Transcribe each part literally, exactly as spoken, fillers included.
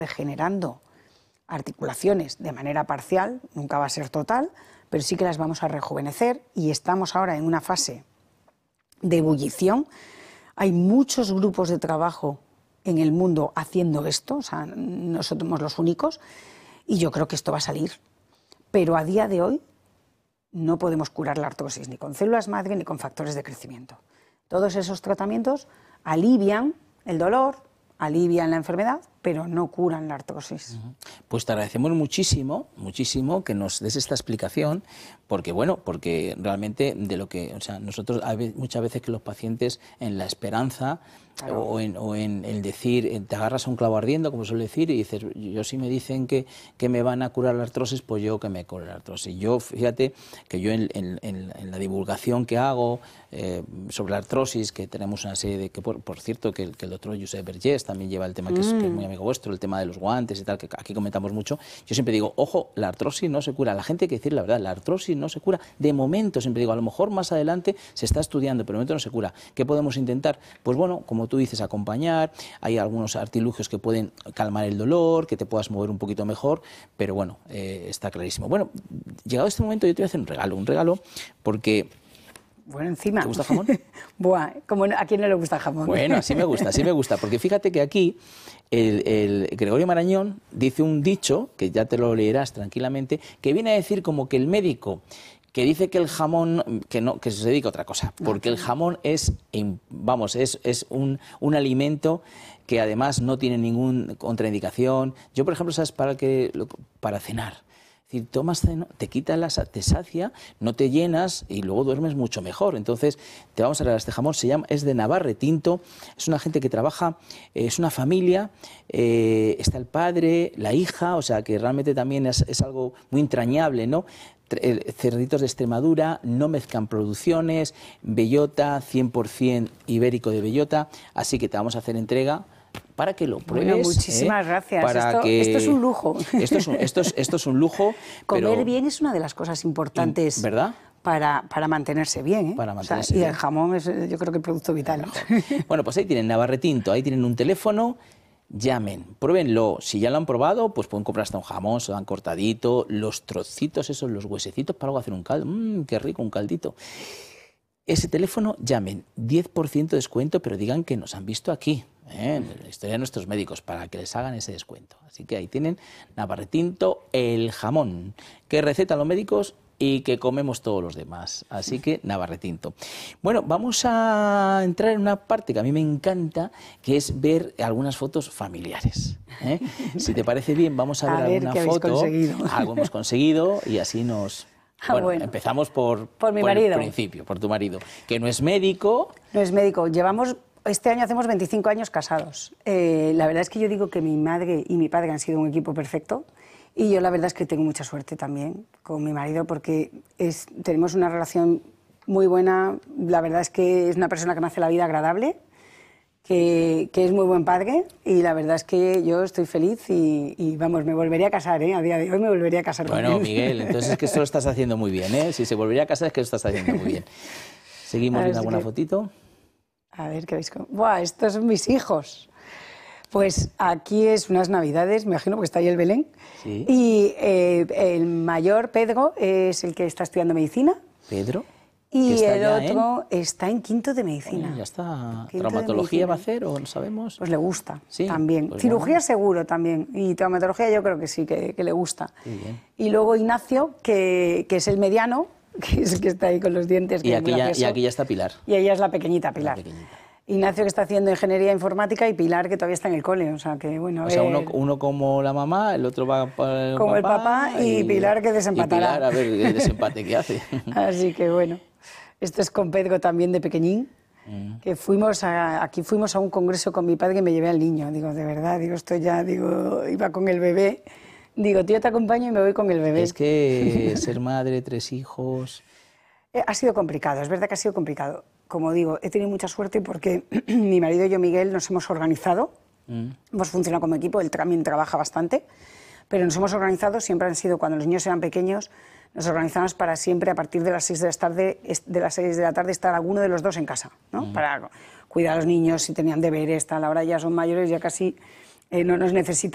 regenerando articulaciones de manera parcial, nunca va a ser total, pero sí que las vamos a rejuvenecer y estamos ahora en una fase de ebullición. Hay muchos grupos de trabajo en el mundo haciendo esto, o sea, no somos los únicos, y yo creo que esto va a salir. Pero a día de hoy no podemos curar la artrosis ni con células madre ni con factores de crecimiento. Todos esos tratamientos alivian el dolor, alivian la enfermedad, pero no curan la artrosis. Pues te agradecemos muchísimo, muchísimo que nos des esta explicación, porque bueno, porque realmente de lo que, o sea, nosotros muchas veces que los pacientes en la esperanza claro. o, en, o en el decir, te agarras a un clavo ardiendo, como suele decir, y dices, yo si me dicen que, que me van a curar la artrosis, pues yo que me cure la artrosis. Yo, fíjate que yo en, en, en, en la divulgación que hago eh, sobre la artrosis, que tenemos una serie de, que por, por cierto, que el, que el doctor Josep Vergés también lleva el tema que, mm. es, que es muy amigo vuestro, el tema de los guantes y tal, que aquí comentamos mucho. Yo siempre digo, ojo, la artrosis no se cura. La gente hay que decir la verdad, la artrosis no se cura. De momento, siempre digo, a lo mejor más adelante se está estudiando, pero de momento no se cura. ¿Qué podemos intentar? Pues bueno, como tú dices, acompañar. Hay algunos artilugios que pueden calmar el dolor, que te puedas mover un poquito mejor, pero bueno, eh, está clarísimo. Bueno, llegado este momento yo te voy a hacer un regalo, un regalo, porque... Bueno, encima. ¿Te gusta el jamón? Buah, como no, ¿a quién no le gusta el jamón? Bueno, así me gusta, así me gusta, porque fíjate que aquí el, el Gregorio Marañón dice un dicho, que ya te lo leerás tranquilamente, que viene a decir como que el médico que dice que el jamón, que no, que se dedica a otra cosa, porque el jamón es, vamos, es, es un, un alimento que además no tiene ninguna contraindicación. Yo, por ejemplo, ¿sabes para qué? Para cenar. Es decir, tomas, te quita la, te sacia, no te llenas y luego duermes mucho mejor. Entonces, te vamos a regalar este jamón, se llama, es de Navarre Tinto, es una gente que trabaja, eh, es una familia, eh, está el padre, la hija, o sea que realmente también es, es algo muy entrañable, ¿no? Cerditos de Extremadura, no mezclan producciones, bellota, cien por cien ibérico de bellota, así que te vamos a hacer entrega para que lo pruebes. Bueno, muchísimas ¿eh? gracias. Para esto, que... esto es un lujo. Esto es un, esto es, esto es un lujo. Comer pero... bien es una de las cosas importantes. ¿Verdad? Para, para mantenerse bien, ¿eh? Para mantenerse o sea, bien. Y el jamón es, yo creo que el producto vital. Bueno, pues ahí tienen Navarre Tinto, ahí tienen un teléfono. Llamen, pruébenlo. Si ya lo han probado, pues pueden comprar hasta un jamón, se lo dan cortadito, los trocitos, esos, los huesecitos para luego hacer un caldo. Mmm, qué rico, un caldito. Ese teléfono, llamen, diez por ciento de descuento, pero digan que nos han visto aquí, ¿eh? En la historia de nuestros médicos, para que les hagan ese descuento. Así que ahí tienen Navarre Tinto, el jamón, que recetan los médicos y que comemos todos los demás. Así que Navarre Tinto. Bueno, vamos a entrar en una parte que a mí me encanta, que es ver algunas fotos familiares, ¿eh? Si te parece bien, vamos a ver, a ver alguna qué foto. conseguido. Algo hemos conseguido y así nos... Ah, bueno, bueno, empezamos por, por, mi por marido. el principio, por tu marido, que no es médico. No es médico. Llevamos, este año hacemos veinticinco años casados. Eh, la verdad es que yo digo que mi madre y mi padre han sido un equipo perfecto. Y yo la verdad es que tengo mucha suerte también con mi marido porque es, tenemos una relación muy buena. La verdad es que es una persona que me hace la vida agradable, que, que es muy buen padre y la verdad es que yo estoy feliz y, y vamos, me volvería a casar, ¿eh? A día de hoy me volvería a casar. Bueno, con Miguel, entonces es que esto lo estás haciendo muy bien, ¿eh? Si se volvería a casar es que lo estás haciendo muy bien. Seguimos viendo alguna que... fotito. A ver, ¿qué veis? ¡Buah! Estos son mis hijos. Pues aquí es unas navidades, me imagino, porque está ahí el Belén. Sí. Y eh, el mayor, Pedro, es el que está estudiando medicina. ¿Pedro? Y el otro en... está en quinto de medicina. Oye, ya está. Quinto ¿Traumatología va a hacer o no sabemos? Pues le gusta, sí, también. Pues Cirugía bueno. seguro también. Y traumatología yo creo que sí, que, que le gusta. Sí, bien. Y luego Ignacio, que, que es el mediano, que es el que está ahí con los dientes. Y, que aquí, ya, y aquí ya está Pilar. Y ella es la pequeñita, Pilar. La pequeñita. Ignacio, que está haciendo ingeniería informática, y Pilar, que todavía está en el cole. O sea, que bueno. O sea, uno, uno como la mamá, el otro va para el como papá, el papá y, y Pilar, que desempatará. Y Pilar, a ver el desempate que hace. Así que bueno. Esto es con Pedro también de pequeñín. Mm. Que fuimos a, aquí fuimos a un congreso con mi padre y me llevé al niño. Digo, de verdad, digo, esto ya, digo, iba con el bebé. Digo, tío, te acompaño y me voy con el bebé. Es que ser madre, tres hijos... Ha sido complicado, es verdad que ha sido complicado. Como digo, he tenido mucha suerte porque mi marido y yo, Miguel, nos hemos organizado, mm. hemos funcionado como equipo, él también trabaja bastante, pero nos hemos organizado, siempre han sido, cuando los niños eran pequeños, nos organizamos para siempre, a partir de las seis de la tarde, de las seis de la tarde estar alguno de los dos en casa, ¿no? Mm. Para cuidar a los niños, si tenían deberes, tal. Ahora ya son mayores, ya casi eh, no nos necesitan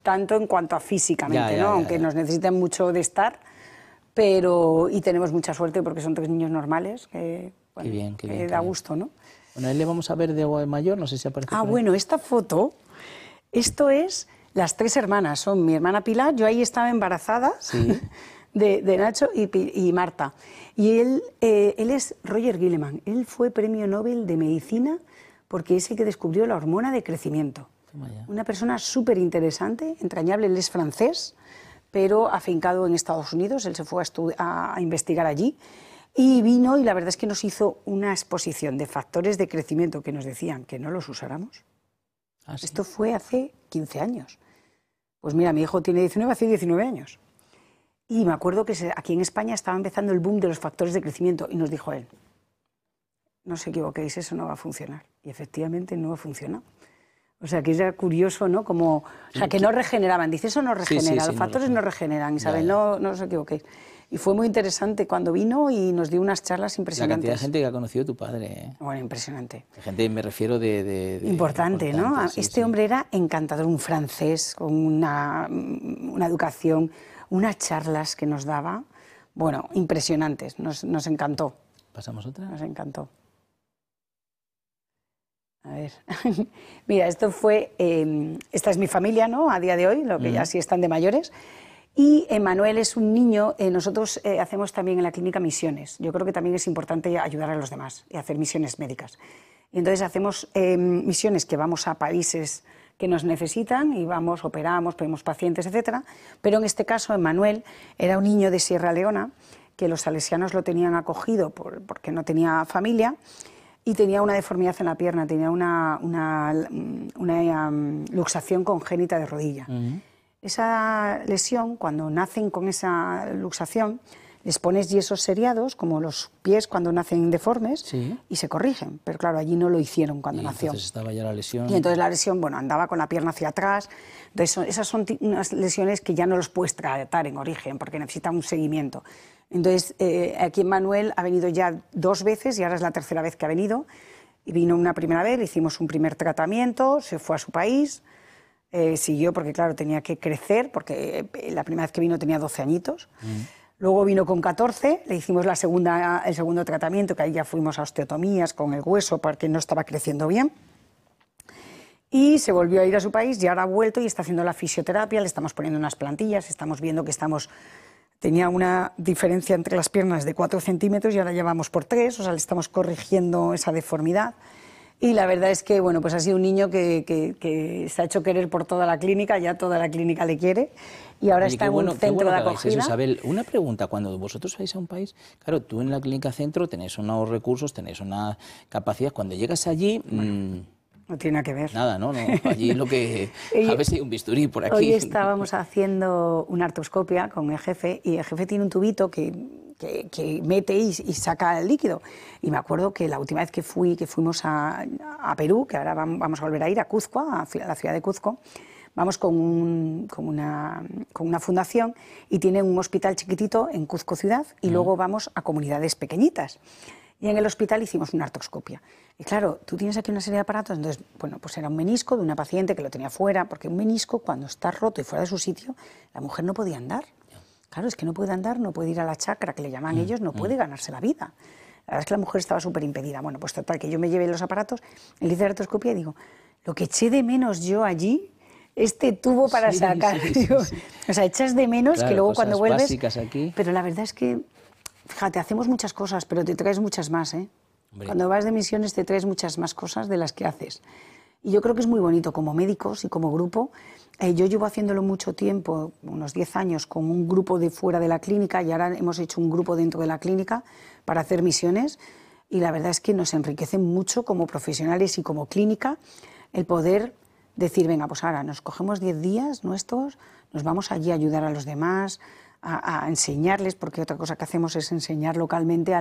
tanto en cuanto a físicamente, Ya, ya, ¿no? ya, Aunque ya. nos necesitan mucho de estar, pero y tenemos mucha suerte porque son tres niños normales, que, bueno, Qué bien, qué que bien, qué da bien. gusto, ¿no? Bueno, ahí le vamos a ver de mayor, no sé si aparece Ah, por ahí. bueno, esta foto, esto es las tres hermanas, son mi hermana Pilar, yo ahí estaba embarazada Sí. de, de Nacho y, Pi- y Marta. Y él, eh, él es Roger Guilleman, él fue premio Nobel de Medicina porque es el que descubrió la hormona de crecimiento. Toma ya. Una persona súper interesante, entrañable, él es francés, pero afincado en Estados Unidos, él se fue a, estu- a, a investigar allí y vino y la verdad es que nos hizo una exposición de factores de crecimiento que nos decían que no los usáramos. Ah, sí. Esto fue hace quince años. Pues mira, mi hijo tiene diecinueve, hace diecinueve años. Y me acuerdo que se- aquí en España estaba empezando el boom de los factores de crecimiento y nos dijo él, no os equivoquéis, eso no va a funcionar. Y efectivamente no ha funcionado. O sea, que era curioso, ¿no? Como, o sea, que no regeneraban. Dice, eso no Sí, sí, regenera, sí, los no factores regenera. no regeneran, Ya, ¿sabes? ya. No, no os equivoquéis. Y fue muy interesante cuando vino y nos dio unas charlas La impresionantes. cantidad de gente que ha conocido tu padre, ¿eh? Bueno, impresionante. De gente, me refiero de... de- de- Importante, ¿no? importante, sí, Este sí. hombre era encantador, un francés con una, una educación, unas charlas que nos daba, bueno, impresionantes, nos, nos encantó, ¿Pasamos otra? nos encantó. A ver, mira, esto fue, eh, esta es mi familia, ¿no? A día de hoy, lo que ya sí están de mayores. Y Emanuel es un niño, eh, nosotros eh, hacemos también en la clínica misiones. Yo creo que también es importante ayudar a los demás y hacer misiones médicas. Y entonces hacemos eh, misiones que vamos a países que nos necesitan y vamos, operamos, vemos pacientes, etcétera. Pero en este caso, Emanuel era un niño de Sierra Leona que los salesianos lo tenían acogido por, porque no tenía familia y tenía una deformidad en la pierna, tenía una, una, una um, luxación congénita de rodilla. Uh-huh. Esa lesión, cuando nacen con esa luxación, les pones yesos seriados, como los pies cuando nacen deformes, sí. y se corrigen. Pero claro, allí no lo hicieron cuando y nació. Entonces estaba ya la lesión. Y entonces la lesión, bueno, andaba con la pierna hacia atrás. Entonces son, esas son unas lesiones que ya no los puedes tratar en origen, porque necesitan un seguimiento. Entonces, eh, aquí Manuel ha venido ya dos veces y ahora es la tercera vez que ha venido. Y vino una primera vez, le hicimos un primer tratamiento, se fue a su país. Eh, siguió porque, claro, tenía que crecer, porque eh, la primera vez que vino tenía doce añitos. Mm. Luego vino con catorce, le hicimos la segunda, el segundo tratamiento, que ahí ya fuimos a osteotomías con el hueso porque no estaba creciendo bien. Y se volvió a ir a su país y ahora ha vuelto y está haciendo la fisioterapia, le estamos poniendo unas plantillas, estamos viendo que estamos... Tenía una diferencia entre las piernas de cuatro centímetros y ahora ya vamos por tres, o sea, le estamos corrigiendo esa deformidad. Y la verdad es que, bueno, pues ha sido un niño que, que, que se ha hecho querer por toda la clínica, ya toda la clínica le quiere, y ahora Oye, está en bueno, un centro bueno de que acogida. eso, Isabel. Una pregunta, cuando vosotros vais a un país, claro, tú en la clínica centro tenés unos recursos, tenés una capacidad, cuando llegas allí... Bueno, mmm, no tiene nada que ver. Nada, no, no, allí lo que... a ver si hay un bisturí por aquí. Hoy estábamos haciendo una artroscopia con el jefe, y el jefe tiene un tubito que... Que, que mete y, y saca el líquido. Y me acuerdo que la última vez que fui, que fuimos a, a Perú, que ahora vamos a volver a ir a Cuzco, a la ciudad de Cuzco, vamos con, un, con, una, con una fundación y tiene un hospital chiquitito en Cuzco ciudad y mm. luego vamos a comunidades pequeñitas. Y en el hospital hicimos una artroscopia. Y claro, tú tienes aquí una serie de aparatos, entonces, bueno, pues era un menisco de una paciente que lo tenía fuera, porque un menisco cuando está roto y fuera de su sitio, la mujer no podía andar. Claro, es que no puede andar, no puede ir a la chacra, que le llaman mm, ellos, no mm. puede ganarse la vida. La verdad es que la mujer estaba súper impedida. Bueno, pues total, que yo me llevé los aparatos, le hice la artroscopia y digo, lo que eché de menos yo allí, este tubo para sí, sacar. Sí, digo, sí, sí. O sea, echas de menos claro, que luego cuando vuelves... Aquí. Pero la verdad es que, fíjate, hacemos muchas cosas, pero te traes muchas más, ¿eh? Hombre. Cuando vas de misiones te traes muchas más cosas de las que haces. Y yo creo que es muy bonito como médicos y como grupo. Eh, yo llevo haciéndolo mucho tiempo, unos diez años, con un grupo de fuera de la clínica y ahora hemos hecho un grupo dentro de la clínica para hacer misiones y la verdad es que nos enriquece mucho como profesionales y como clínica el poder decir, venga, pues ahora nos cogemos diez días nuestros, nos vamos allí a ayudar a los demás, a, a enseñarles, porque otra cosa que hacemos es enseñar localmente a